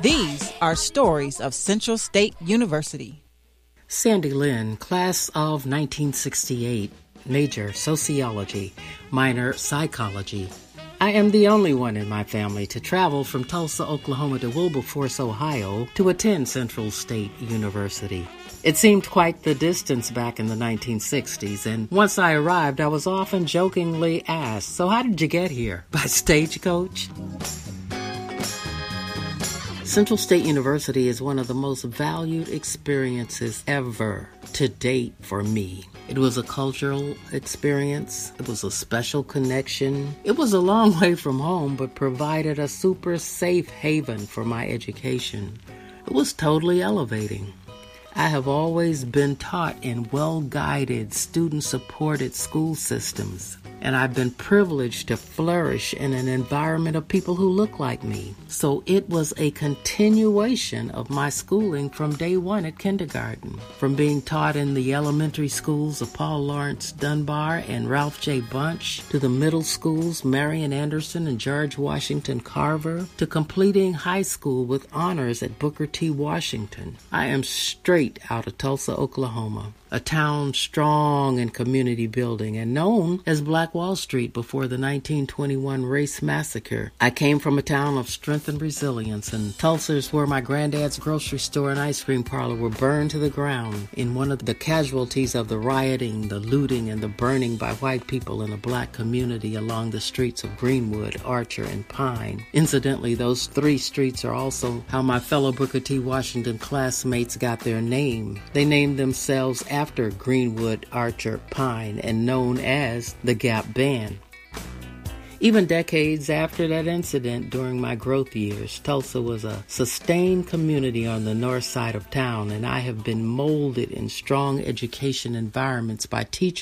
These are stories of Central State University. Sandy Lynn, class of 1968, major sociology, minor psychology. I am the only one in my family to travel from Tulsa, Oklahoma to Wilberforce, Ohio to attend Central State University. It seemed quite the distance back in the 1960s, and once I arrived, I was often jokingly asked, "So how did you get here? By stagecoach?" Central State University is one of the most valued experiences ever to date for me. It was a cultural experience. It was a special connection. It was a long way from home, but provided a super safe haven for my education. It was totally elevating. I have always been taught in well-guided, student-supported school systems, and I've been privileged to flourish in an environment of people who look like me. So it was a continuation of my schooling from day one at kindergarten. From being taught in the elementary schools of Paul Laurence Dunbar and Ralph J. Bunch, to the middle schools, Marian Anderson and George Washington Carver, to completing high school with honors at Booker T. Washington. I am straight out of Tulsa, Oklahoma, a town strong in community building and known as Black Wall Street before the 1921 race massacre. I came from a town of strength and resilience, and Tulsa is where my granddad's grocery store and ice cream parlor were burned to the ground in one of the casualties of the rioting, the looting, and the burning by white people in a black community along the streets of Greenwood, Archer, and Pine. Incidentally, those three streets are also how my fellow Booker T. Washington classmates got their name. They named themselves after Greenwood, Archer, Pine, and known as the Gap Band. Even decades after that incident during my growth years, Tulsa was a sustained community on the north side of town, and I have been molded in strong education environments by teachers